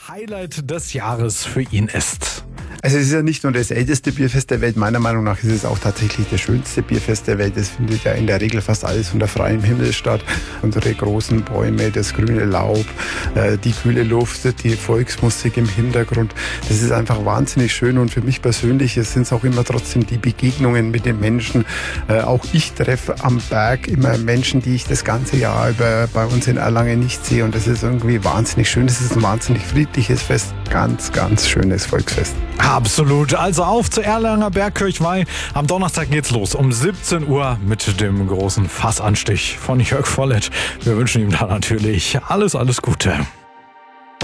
Highlight des Jahres für ihn ist. Also es ist ja nicht nur das älteste Bierfest der Welt, meiner Meinung nach ist es auch tatsächlich das schönste Bierfest der Welt. Es findet ja in der Regel fast alles unter freiem Himmel statt. Unsere großen Bäume, das grüne Laub, die kühle Luft, die Volksmusik im Hintergrund. Das ist einfach wahnsinnig schön und für mich persönlich sind es auch immer trotzdem die Begegnungen mit den Menschen. Auch ich treffe am Berg immer Menschen, die ich das ganze Jahr über bei uns in Erlangen nicht sehe und das ist irgendwie wahnsinnig schön. Es ist ein wahnsinnig friedliches Fest, ganz, ganz schönes Volksfest. Absolut. Also auf zur Erlanger Bergkirchweih. Am Donnerstag geht's los um 17 Uhr mit dem großen Fassanstich von Jörg Vollert. Wir wünschen ihm da natürlich alles Gute.